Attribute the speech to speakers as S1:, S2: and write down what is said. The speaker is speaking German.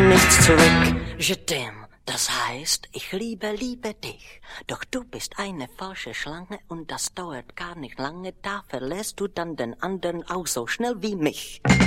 S1: nichts zurück. Je t'aime, das heißt, ich liebe dich. Doch du bist eine falsche Schlange und das dauert gar nicht lange. Da verlässt du dann den anderen auch so schnell wie mich.